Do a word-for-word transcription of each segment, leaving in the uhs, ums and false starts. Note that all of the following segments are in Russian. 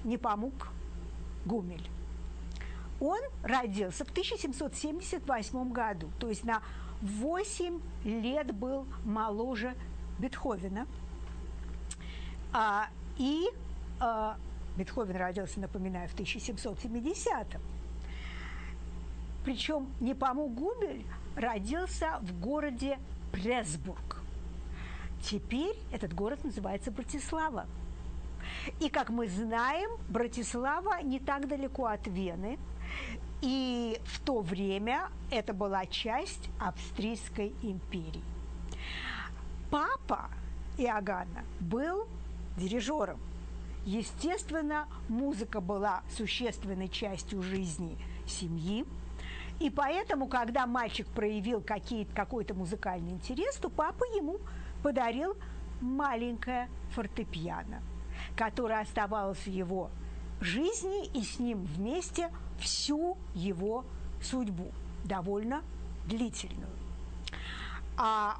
Непомук Гумиль. Он родился в тысяча семьсот семьдесят восьмом году, то есть на восемь лет был моложе Бетховена. А, и а, Бетховен родился, напоминаю, в тысяча семьсот семидесятом. Причем Непомук Гумиль родился в городе Пресбург. Теперь этот город называется Братислава. И, как мы знаем, Братислава не так далеко от Вены, и в то время это была часть Австрийской империи. Папа Иоганна был дирижером. Естественно, музыка была существенной частью жизни семьи, и поэтому, когда мальчик проявил какой-то музыкальный интерес, то папа ему подарил маленькое фортепиано, которое оставалось в его жизни и с ним вместе всю его судьбу, довольно длительную. А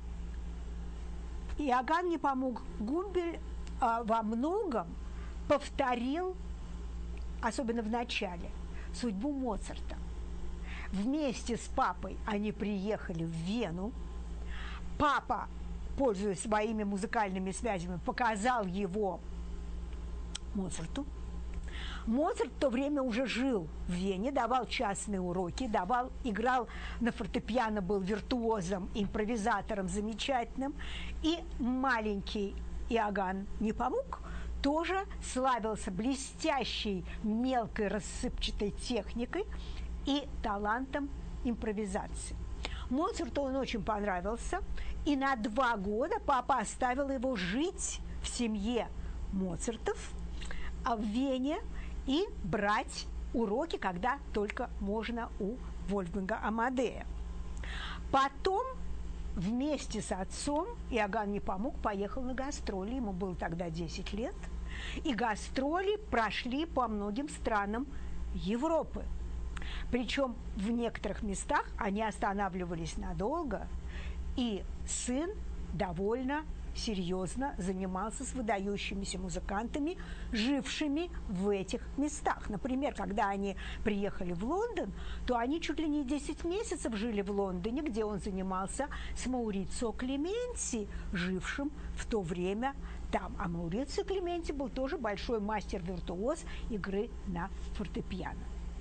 Иоганн Непомук Гумиль а, во многом повторил, особенно в начале, судьбу Моцарта. Вместе с папой они приехали в Вену. Папа, пользуясь своими музыкальными связями, показал его Моцарту. Моцарт в то время уже жил в Вене, давал частные уроки, давал, играл на фортепиано, был виртуозом, импровизатором замечательным. И маленький Иоганн Непомук тоже славился блестящей, мелкой, рассыпчатой техникой и талантом импровизации. Моцарту он очень понравился, и на два года папа оставил его жить в семье Моцартов в Вене и брать уроки, когда только можно, у Вольфганга Амадея. Потом вместе с отцом Иоганн Непомук поехал на гастроли, ему было тогда десять лет, и гастроли прошли по многим странам Европы. Причем в некоторых местах они останавливались надолго, и сын довольно серьезно занимался с выдающимися музыкантами, жившими в этих местах. Например, когда они приехали в Лондон, то они чуть ли не десять месяцев жили в Лондоне, где он занимался с Маурицио Клементи, жившим в то время там. А Маурицио Клементи был тоже большой мастер-виртуоз игры на фортепиано.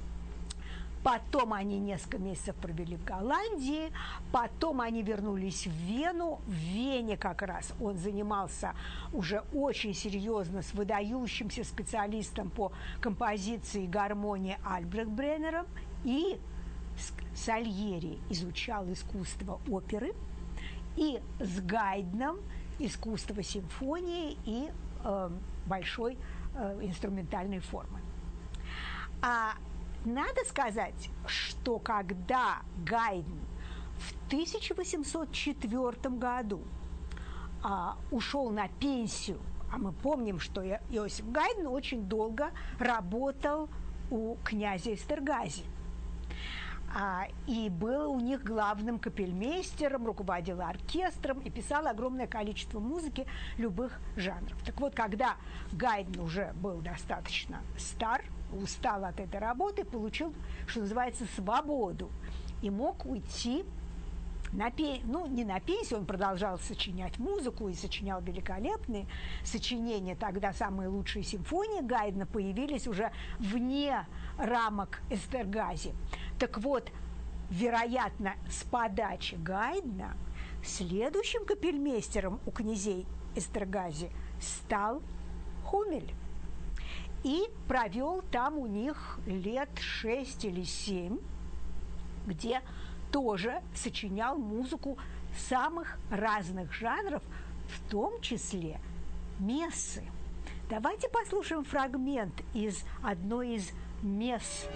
Потом они несколько месяцев провели в Голландии, потом они вернулись в Вену. В Вене как раз он занимался уже очень серьезно с выдающимся специалистом по композиции и гармонии Альбрехт-Бреннером, и Сальери изучал искусство оперы, и с Гайдном искусство симфонии и э, большой э, инструментальной формы. А надо сказать, что когда Гайдн в тысяча восемьсот четвёртом году а, ушел на пенсию, а мы помним, что Иосиф Гайдн очень долго работал у князя Эстергази, а, и был у них главным капельмейстером, руководил оркестром и писал огромное количество музыки любых жанров. Так вот, когда Гайдн уже был достаточно стар, устал от этой работы, получил, что называется, свободу, и мог уйти на пенсию. Ну, не на пенсию, он продолжал сочинять музыку и сочинял великолепные сочинения. Тогда самые лучшие симфонии Гайдна появились уже вне рамок Эстергази. Так вот, вероятно, с подачи Гайдна следующим капельмейстером у князей Эстергази стал Хумель. И провел там у них лет шесть или семь, где тоже сочинял музыку самых разных жанров, в том числе мессы. Давайте послушаем фрагмент из одной из месс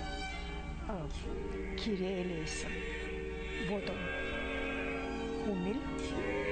э, Кирия Элейсон. Вот он, Хумель.